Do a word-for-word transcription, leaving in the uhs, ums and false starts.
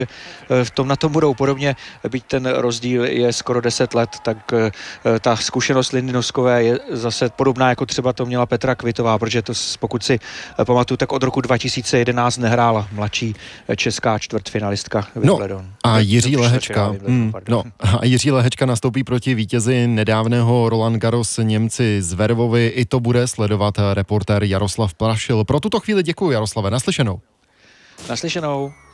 v tom na tom budou podobně, byť ten rozdíl je skoro deset let, tak ta zkušenost Lindy Noskové je zase podobná, jako třeba to měla Petra Kvitová, protože to, pokud si pamatuju, tak od roku dva tisíce jedenáct nehrála mladší česká čtvrtfinalistka Wimbledon. No, a Jiří Lehečka, mm, no, a Jiří Lehečka nastoupí proti vítězi nedávného Roland Garros Němci Zverevovi. I to bude sledovat reportér Jaroslav Plašil. Pro tuto chvíli děkuji, Jaroslave, naslyšenou. Naslyšenou.